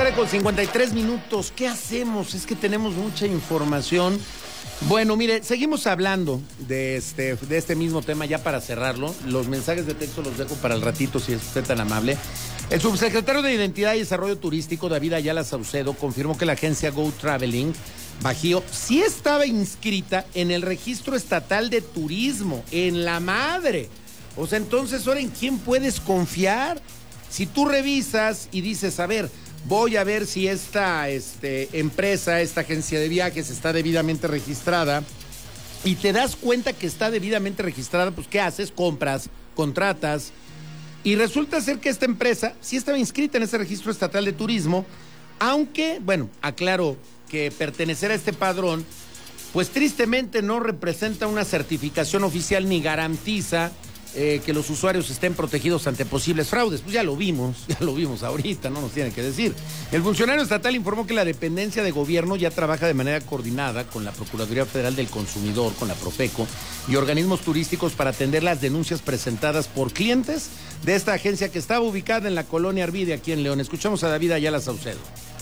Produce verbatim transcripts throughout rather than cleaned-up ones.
tarde con cincuenta y tres minutos. ¿Qué hacemos? Es que tenemos mucha información. Bueno, mire, seguimos hablando de este, de este mismo tema ya para cerrarlo. Los mensajes de texto los dejo para el ratito, si es usted tan amable. El subsecretario de Identidad y Desarrollo Turístico, David Ayala Saucedo, confirmó que la agencia Go Traveling Bajío sí estaba inscrita en el Registro Estatal de Turismo, en la madre. O sea, entonces, ahora, ¿en quién puedes confiar? Si tú revisas y dices, a ver, voy a ver si esta este, empresa, esta agencia de viajes está debidamente registrada, y te das cuenta que está debidamente registrada, pues ¿qué haces? Compras, contratas, y resulta ser que esta empresa sí estaba inscrita en ese registro estatal de turismo, aunque, bueno, aclaro que pertenecer a este padrón, pues tristemente no representa una certificación oficial ni garantiza Eh, que los usuarios estén protegidos ante posibles fraudes. Pues ya lo vimos, ya lo vimos ahorita, no nos tiene que decir. El funcionario estatal informó que la dependencia de gobierno ya trabaja de manera coordinada con la Procuraduría Federal del Consumidor, con la Profeco, y organismos turísticos para atender las denuncias presentadas por clientes de esta agencia que estaba ubicada en la colonia Arvide, aquí en León. Escuchamos a David Ayala Saucedo.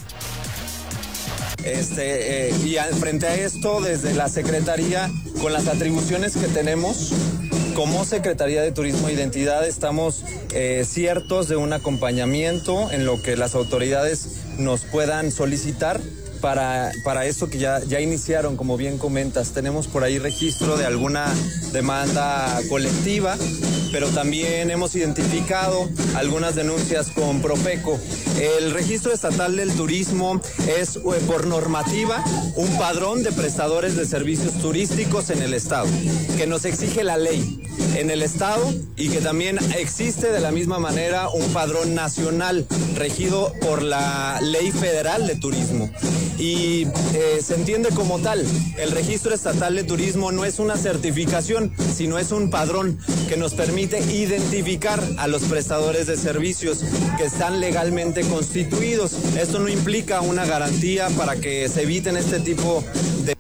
Este, eh, y al, frente a esto, desde la Secretaría, con las atribuciones que tenemos, como Secretaría de Turismo e Identidad, estamos eh, ciertos de un acompañamiento en lo que las autoridades nos puedan solicitar para, para esto que ya, ya iniciaron, como bien comentas. Tenemos por ahí registro de alguna demanda colectiva, pero también hemos identificado algunas denuncias con Profeco. El Registro Estatal del Turismo es, por normativa, un padrón de prestadores de servicios turísticos en el Estado, que nos exige la ley en el Estado, y que también existe de la misma manera un padrón nacional regido por la Ley Federal de Turismo. Y eh, se entiende como tal. El Registro Estatal de Turismo no es una certificación, sino es un padrón que nos permite identificar a los prestadores de servicios que están legalmente constituidos. Esto no implica una garantía para que se eviten este tipo de...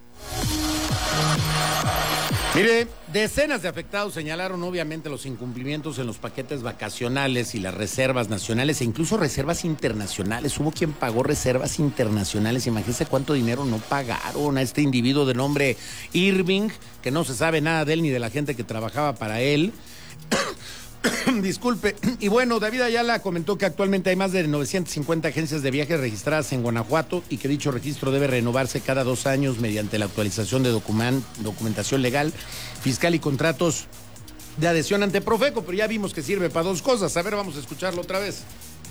Mire, decenas de afectados señalaron obviamente los incumplimientos en los paquetes vacacionales y las reservas nacionales e incluso reservas internacionales. Hubo quien pagó reservas internacionales. Imagínense cuánto dinero no pagaron a este individuo de nombre Irving, que no se sabe nada de él ni de la gente que trabajaba para él. Disculpe. Y bueno, David Ayala comentó que actualmente hay más de novecientas cincuenta agencias de viajes registradas en Guanajuato y que dicho registro debe renovarse cada dos años mediante la actualización de document, documentación legal, fiscal y contratos de adhesión ante Profeco, pero ya vimos que sirve para dos cosas. A ver, vamos a escucharlo otra vez.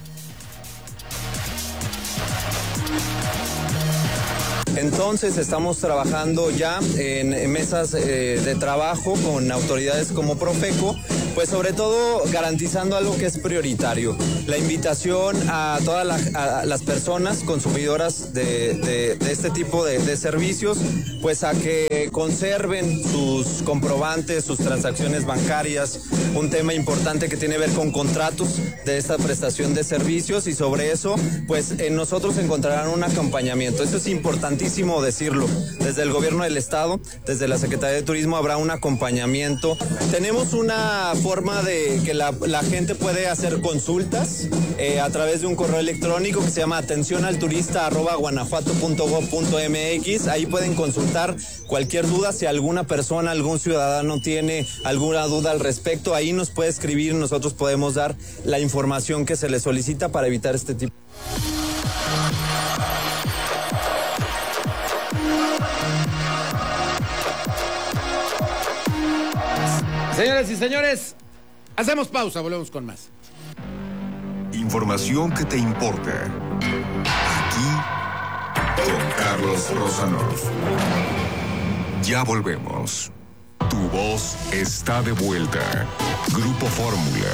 Entonces estamos trabajando ya en, en mesas eh, de trabajo con autoridades como Profeco, pues sobre todo garantizando algo que es prioritario, la invitación a todas la, a las personas consumidoras de, de, de este tipo de, de servicios, pues a que conserven sus comprobantes, sus transacciones bancarias, un tema importante que tiene que ver con contratos de esta prestación de servicios, y sobre eso pues en nosotros encontrarán un acompañamiento. Eso es importantísimo decirlo. Desde el gobierno del estado, desde la Secretaría de Turismo habrá un acompañamiento. Tenemos una forma de que la, la gente puede hacer consultas eh, a través de un correo electrónico que se llama atención al turista arroba guanajuato punto gob punto mx. Ahí pueden consultar cualquier duda. Si alguna persona, algún ciudadano tiene alguna duda al respecto, ahí nos puede escribir, nosotros podemos dar la información que se le solicita para evitar este tipo. Señoras y señores, hacemos pausa, volvemos con más. Información que te importa. Aquí, con Carlos Rosanov. Ya volvemos. Tu voz está de vuelta. Grupo Fórmula.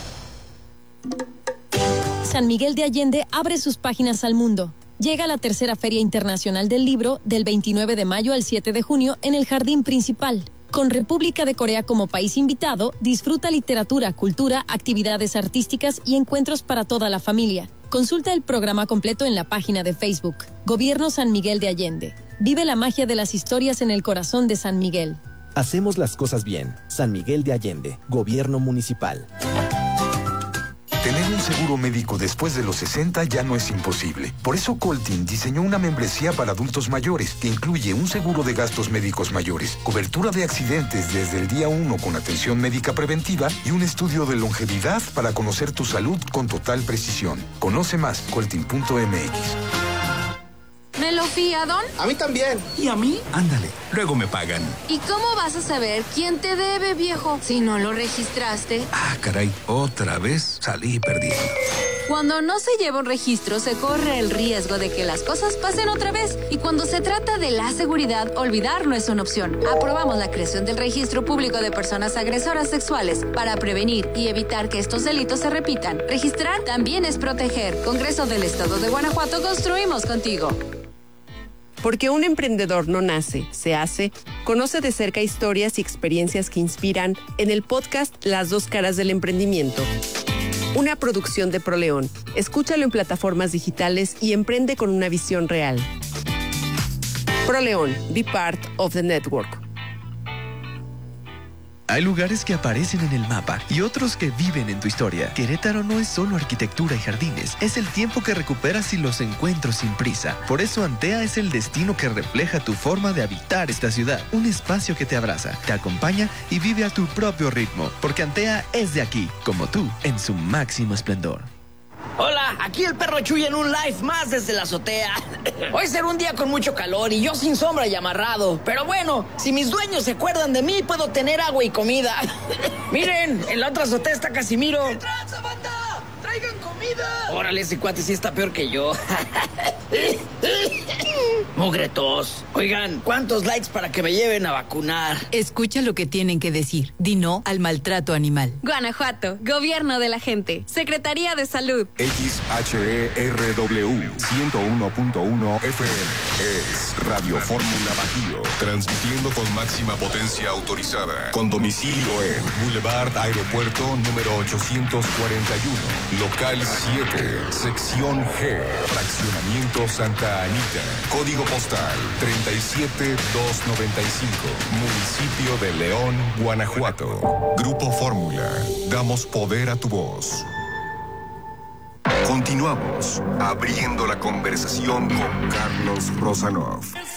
San Miguel de Allende abre sus páginas al mundo. Llega la tercera Feria Internacional del Libro del veintinueve de mayo al siete de junio en el Jardín Principal. Con República de Corea como país invitado, disfruta literatura, cultura, actividades artísticas y encuentros para toda la familia. Consulta el programa completo en la página de Facebook. Gobierno San Miguel de Allende. Vive la magia de las historias en el corazón de San Miguel. Hacemos las cosas bien. San Miguel de Allende. Gobierno Municipal. Tener un seguro médico después de los sesenta ya no es imposible. Por eso Coltin diseñó una membresía para adultos mayores que incluye un seguro de gastos médicos mayores, cobertura de accidentes desde el día uno con atención médica preventiva y un estudio de longevidad para conocer tu salud con total precisión. Conoce más, coltin punto m x. ¿Me lo fía, Don? A mí también. ¿Y a mí? Ándale, luego me pagan. ¿Y cómo vas a saber quién te debe, viejo, si no lo registraste? Ah, caray, otra vez salí perdiendo. Cuando no se lleva un registro, se corre el riesgo de que las cosas pasen otra vez. Y cuando se trata de la seguridad, olvidar no es una opción. Aprobamos la creación del Registro Público de Personas Agresoras Sexuales para prevenir y evitar que estos delitos se repitan. Registrar también es proteger. Congreso del Estado de Guanajuato, construimos contigo. Porque un emprendedor no nace, se hace. Conoce de cerca historias y experiencias que inspiran en el podcast Las Dos Caras del Emprendimiento. Una producción de ProLeón. Escúchalo en plataformas digitales y emprende con una visión real. ProLeón, be part of the network. Hay lugares que aparecen en el mapa y otros que viven en tu historia. Querétaro no es solo arquitectura y jardines, es el tiempo que recuperas y los encuentros sin prisa. Por eso Antea es el destino que refleja tu forma de habitar esta ciudad. Un espacio que te abraza, te acompaña y vive a tu propio ritmo. Porque Antea es de aquí, como tú, en su máximo esplendor. Hola, aquí el perro Chuy en un live más desde la azotea. Hoy será un día con mucho calor y yo sin sombra y amarrado. Pero bueno, si mis dueños se acuerdan de mí, puedo tener agua y comida. Miren, en la otra azotea está Casimiro. ¿Qué tranza, banda? ¡Traigan comida! Órale, ese cuate sí está peor que yo. Mugretos. Oigan, ¿cuántos likes para que me lleven a vacunar? Escucha lo que tienen que decir. Di no al maltrato animal. Guanajuato, Gobierno de la Gente, Secretaría de Salud. X H E R W ciento uno punto uno F M es Radio Fórmula Bajío, transmitiendo con máxima potencia autorizada, con domicilio en Boulevard Aeropuerto número ochocientos cuarenta y uno, local siete, sección G, fraccionamiento Santa Anita, código postal treinta y siete doscientos noventa y cinco, municipio de León, Guanajuato. Grupo Fórmula, damos poder a tu voz. Continuamos abriendo la conversación con Carlos Rosanov.